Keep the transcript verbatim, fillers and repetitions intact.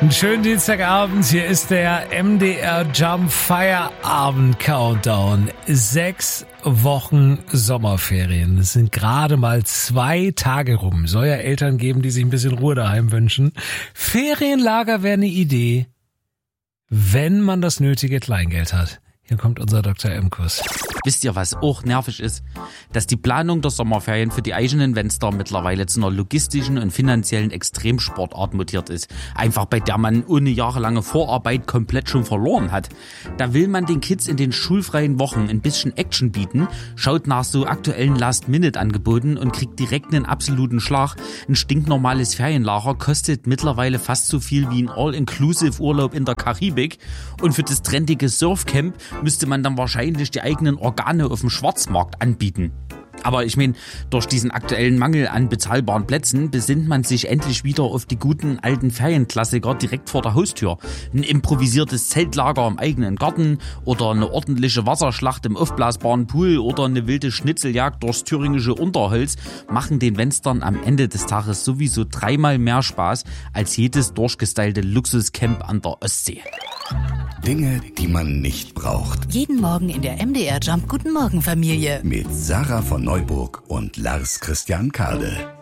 Einen schönen Dienstagabend, hier ist der M D R Jump Feierabend Countdown. Sechs Wochen Sommerferien. Es sind gerade mal zwei Tage rum. Soll ja Eltern geben, die sich ein bisschen Ruhe daheim wünschen. Ferienlager wäre eine Idee, wenn man das nötige Kleingeld hat. Hier kommt unser Doktor Emkus. Wisst ihr, was auch nervig ist? Dass die Planung der Sommerferien für die eigenen Fenster mittlerweile zu einer logistischen und finanziellen Extremsportart mutiert ist. Einfach bei der man ohne jahrelange Vorarbeit komplett schon verloren hat. Da will man den Kids in den schulfreien Wochen ein bisschen Action bieten, schaut nach so aktuellen Last-Minute-Angeboten und kriegt direkt einen absoluten Schlag. Ein stinknormales Ferienlager kostet mittlerweile fast so viel wie ein All-Inclusive-Urlaub in der Karibik. Und für das trendige Surfcamp müsste man dann wahrscheinlich die eigenen Organe auf dem Schwarzmarkt anbieten. Aber ich meine, durch diesen aktuellen Mangel an bezahlbaren Plätzen besinnt man sich endlich wieder auf die guten alten Ferienklassiker direkt vor der Haustür. Ein improvisiertes Zeltlager im eigenen Garten oder eine ordentliche Wasserschlacht im aufblasbaren Pool oder eine wilde Schnitzeljagd durchs thüringische Unterholz machen den Fenstern am Ende des Tages sowieso dreimal mehr Spaß als jedes durchgestylte Luxuscamp an der Ostsee. Dinge, die man nicht braucht. Jeden Morgen in der M D R Jump Guten Morgen Familie. Mit Sarah von Neuburg und Lars Christian Kade.